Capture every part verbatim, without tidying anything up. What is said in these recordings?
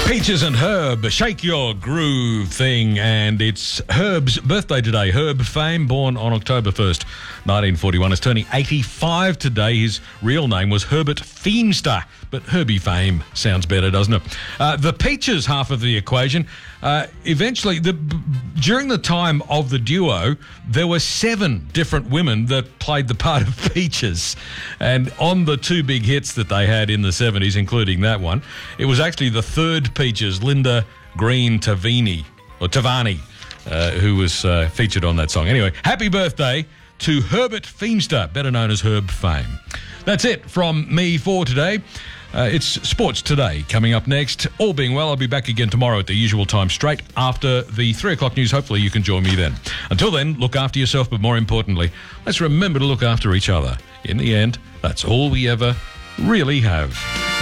Peaches and Herb, shake your groove thing, and it's Herb's birthday today. Herb Fame, born on October first, nineteen forty-one, is turning eighty-five today. His real name was Herbert Feimster, but Herbie Fame sounds better, doesn't it? Uh, the Peaches half of the equation, uh, eventually, the, during the time of the duo, there were seven different women that played the part of Peaches, and on the two big hits that they had in the seventies, including that one, it was actually the third Peaches, Linda Green Tavini, or Tavani, uh, who was uh, featured on that song. Anyway, happy birthday to Herbert Feimster, better known as Herb Fame. That's it from me for today. Uh, it's Sports Today coming up next. All being well, I'll be back again tomorrow at the usual time, straight after the three o'clock news. Hopefully you can join me then. Until then, look after yourself, but more importantly, let's remember to look after each other. In the end, that's all we ever really have.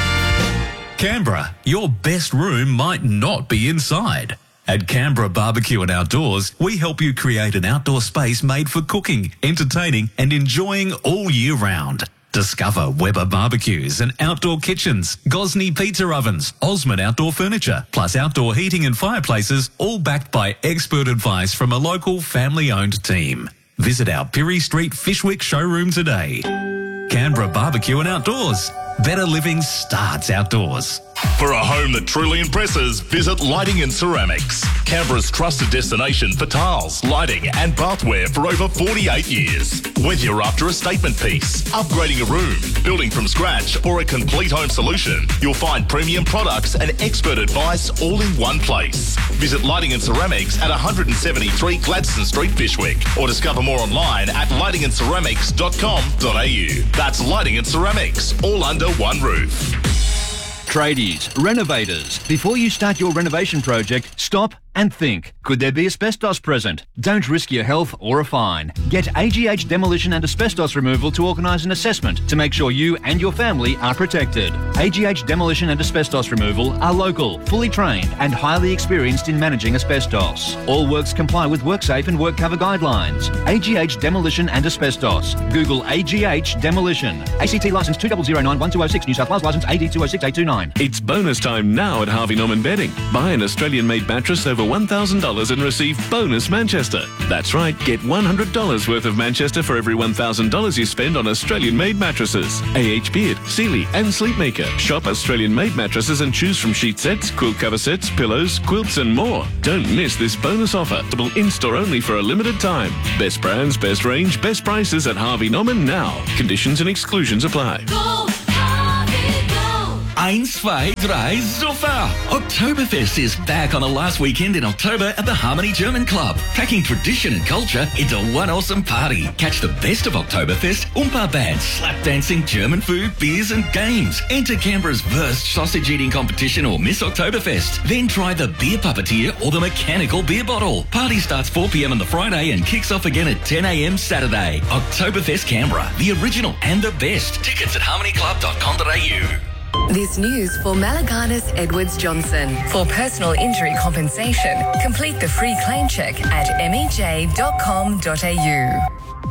Canberra, your best room might not be inside. At Canberra Barbecue and Outdoors, we help you create an outdoor space made for cooking, entertaining and enjoying all year round. Discover Weber barbecues and outdoor kitchens, Gosney pizza ovens, Osmond outdoor furniture, plus outdoor heating and fireplaces, all backed by expert advice from a local family-owned team. Visit our Pirie Street Fishwick showroom today. Canberra Barbecue and Outdoors. Better living starts outdoors. For a home that truly impresses, visit Lighting and Ceramics. Canberra's trusted destination for tiles, lighting and bathware for over forty-eight years. Whether you're after a statement piece, upgrading a room, building from scratch or a complete home solution, you'll find premium products and expert advice all in one place. Visit Lighting and Ceramics at one seventy-three Gladstone Street, Fishwick, or discover more online at lighting and ceramics dot com dot a u. That's Lighting and Ceramics, all under one roof. Tradies, renovators, before you start your renovation project, stop and think. Could there be asbestos present? Don't risk your health or a fine. Get A G H Demolition and Asbestos Removal to organise an assessment to make sure you and your family are protected. A G H Demolition and Asbestos Removal are local, fully trained and highly experienced in managing asbestos. All works comply with WorkSafe and WorkCover guidelines. A G H Demolition and Asbestos. Google A G H Demolition. A C T licence two zero zero nine one two zero six, New South Wales licence A D two zero six eight two nine. It's bonus time now at Harvey Norman Bedding. Buy an Australian-made mattress over one thousand dollars and receive bonus Manchester. That's right, get one hundred dollars worth of Manchester for every one thousand dollars you spend on Australian-made mattresses. A H Beard, Sealy and Sleepmaker. Shop Australian-made mattresses and choose from sheet sets, quilt cover sets, pillows, quilts and more. Don't miss this bonus offer. In-store only for a limited time. Best brands, best range, best prices at Harvey Norman now. Conditions and exclusions apply. Go, Harvey, go. Eins, zwei, drei, super! Oktoberfest is back on the last weekend in October at the Harmony German Club, packing tradition and culture into one awesome party. Catch the best of Oktoberfest, Oompa bands, slap dancing, German food, beers and games. Enter Canberra's Wurst sausage eating competition or Miss Oktoberfest. Then try the beer puppeteer or the mechanical beer bottle. Party starts four p m on the Friday and kicks off again at ten a m Saturday. Oktoberfest Canberra, the original and the best. Tickets at harmony club dot com dot a u. This news for Malaganas Edwards Johnson. For personal injury compensation, complete the free claim check at m e j dot com dot a u.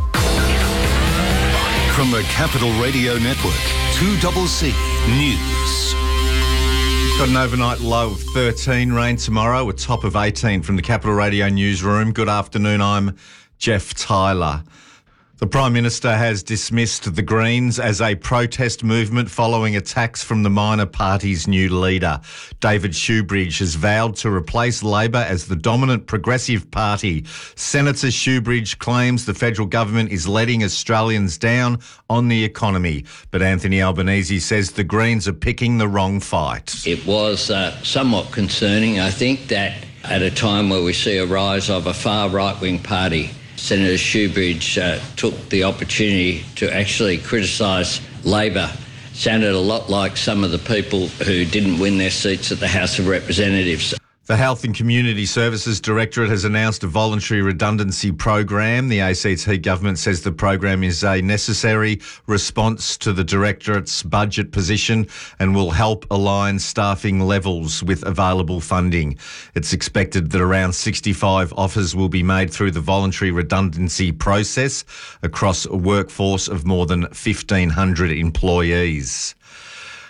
From the Capital Radio Network, two C C News. Got an overnight low of thirteen, rain tomorrow, a top of eighteen from the Capital Radio newsroom. Good afternoon, I'm Jeff Tyler. The Prime Minister has dismissed the Greens as a protest movement following attacks from the minor party's new leader. David Shoebridge has vowed to replace Labor as the dominant progressive party. Senator Shoebridge claims the federal government is letting Australians down on the economy. But Anthony Albanese says the Greens are picking the wrong fight. It was uh, somewhat concerning, I think, that at a time where we see a rise of a far right-wing party, Senator Shoebridge uh, took the opportunity to actually criticise Labor. Sounded a lot like some of the people who didn't win their seats at the House of Representatives. The Health and Community Services Directorate has announced a voluntary redundancy program. The A C T government says the program is a necessary response to the Directorate's budget position and will help align staffing levels with available funding. It's expected that around sixty-five offers will be made through the voluntary redundancy process across a workforce of more than fifteen hundred employees.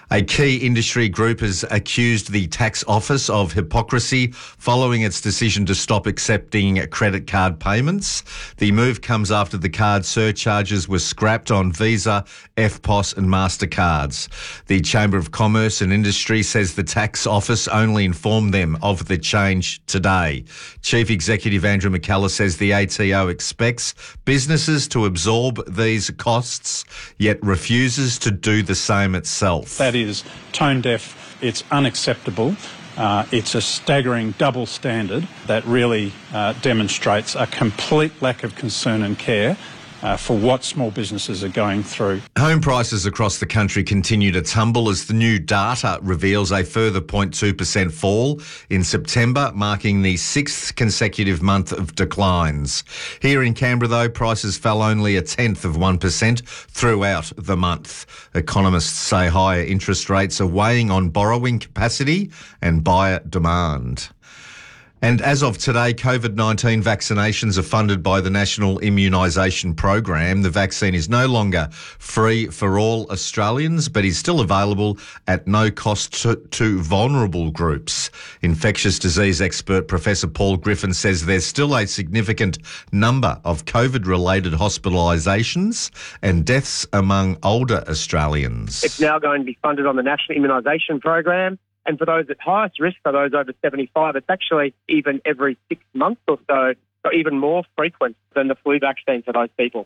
A key industry group has accused the tax office of hypocrisy following its decision to stop accepting credit card payments. The move comes after the card surcharges were scrapped on Visa, F P O S and MasterCards. The Chamber of Commerce and Industry says the tax office only informed them of the change today. Chief Executive Andrew McCullough says the A T O expects businesses to absorb these costs, yet refuses to do the same itself. That is tone deaf, it's unacceptable, uh, it's a staggering double standard that really uh, demonstrates a complete lack of concern and care Uh, for what small businesses are going through. Home prices across the country continue to tumble as the new data reveals a further zero point two percent fall in September, marking the sixth consecutive month of declines. Here in Canberra, though, prices fell only a tenth of one percent throughout the month. Economists say higher interest rates are weighing on borrowing capacity and buyer demand. And as of today, COVID nineteen vaccinations are funded by the National Immunisation Program. The vaccine is no longer free for all Australians, but is still available at no cost to, to vulnerable groups. Infectious disease expert Professor Paul Griffin says there's still a significant number of COVID-related hospitalisations and deaths among older Australians. It's now going to be funded on the National Immunisation Program. And for those at highest risk, for those over seventy-five, it's actually even every six months or so, so even more frequent than the flu vaccine for those people.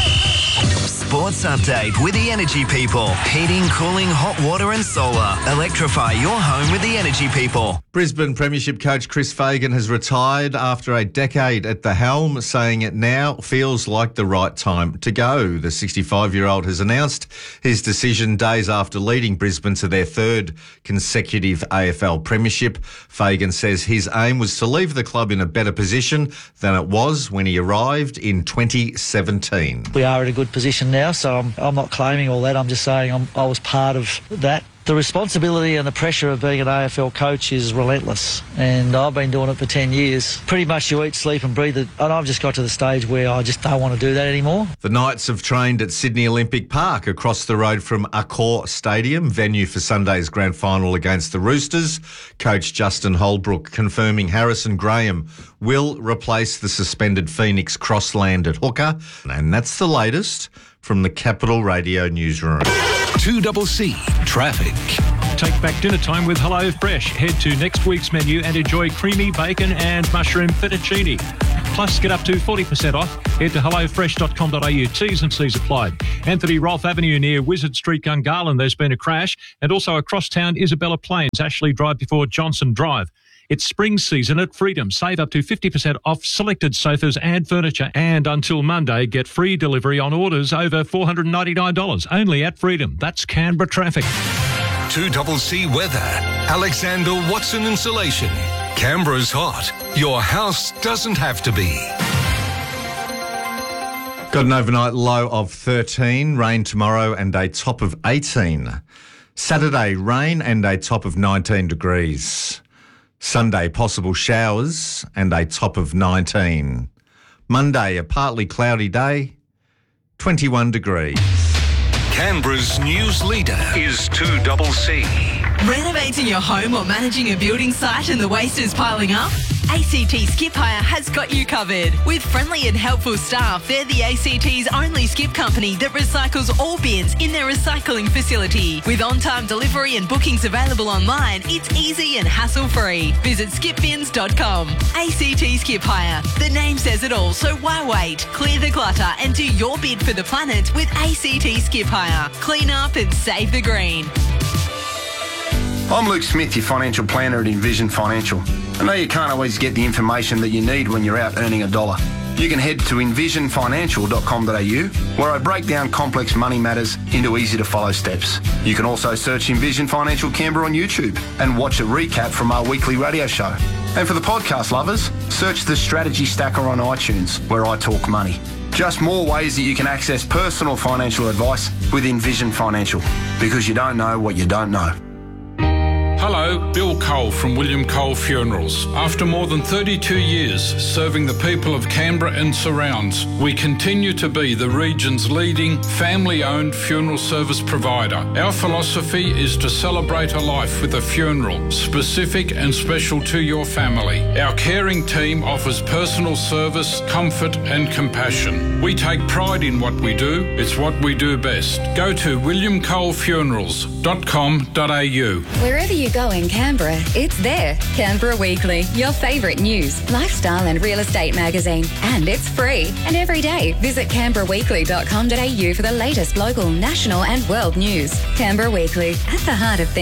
Sports Update with the Energy People. Heating, cooling, hot water and solar. Electrify your home with the Energy People. Brisbane Premiership coach Chris Fagan has retired after a decade at the helm, saying it now feels like the right time to go. The sixty-five-year-old has announced his decision days after leading Brisbane to their third consecutive A F L Premiership. Fagan says his aim was to leave the club in a better position than it was when he arrived in twenty seventeen. We are in a good position now, so I'm, I'm not claiming all that. I'm just saying I'm, I was part of that. The responsibility and the pressure of being an A F L coach is relentless, and I've been doing it for ten years. Pretty much you eat, sleep and breathe it, and I've just got to the stage where I just don't want to do that anymore. The Knights have trained at Sydney Olympic Park across the road from Accor Stadium, venue for Sunday's grand final against the Roosters. Coach Justin Holbrook confirming Harrison Graham will replace the suspended Phoenix Crossland at hooker, and that's the latest from the Capital Radio newsroom. two C C Traffic. Take back dinner time with Hello Fresh. Head to next week's menu and enjoy creamy bacon and mushroom fettuccine. Plus, get up to forty percent off. Head to hello fresh dot com dot a u. T's and C's applied. Anthony Rolfe Avenue near Wizard Street, Gungahlin, there's been a crash. And also across town, Isabella Plains, Ashley Drive before Johnson Drive. It's spring season at Freedom. Save up to fifty percent off selected sofas and furniture. And until Monday, get free delivery on orders over four hundred ninety-nine dollars. Only at Freedom. That's Canberra traffic. two C C Weather. Alexander Watson Insulation. Canberra's hot. Your house doesn't have to be. Got an overnight low of thirteen, rain tomorrow and a top of eighteen. Saturday, rain and a top of nineteen degrees. Sunday, possible showers and a top of nineteen. Monday, a partly cloudy day, twenty-one degrees. Canberra's news leader is two C C. Renovating your home or managing a building site and the waste is piling up? A C T Skip Hire has got you covered. With friendly and helpful staff, they're the A C T's only skip company that recycles all bins in their recycling facility. With on-time delivery and bookings available online, it's easy and hassle-free. Visit skip bins dot com. A C T Skip Hire. The name says it all, so why wait? Clear the clutter and do your bid for the planet with A C T Skip Hire. Clean up and save the green. I'm Luke Smith, your financial planner at Envision Financial. I know you can't always get the information that you need when you're out earning a dollar. You can head to envision financial dot com dot a u, where I break down complex money matters into easy-to-follow steps. You can also search Envision Financial Canberra on YouTube and watch a recap from our weekly radio show. And for the podcast lovers, search the Strategy Stacker on iTunes, where I talk money. Just more ways that you can access personal financial advice with Envision Financial, because you don't know what you don't know. Hello, Bill Cole from William Cole Funerals. After more than thirty-two years serving the people of Canberra and surrounds, we continue to be the region's leading family-owned funeral service provider. Our philosophy is to celebrate a life with a funeral, specific and special to your family. Our caring team offers personal service, comfort and compassion. We take pride in what we do. It's what we do best. Go to william cole funerals dot com dot a u. Wherever you go in Canberra, it's there. Canberra Weekly, your favourite news, lifestyle and real estate magazine. And it's free. And every day, visit canberra weekly dot com dot a u for the latest local, national and world news. Canberra Weekly, at the heart of things.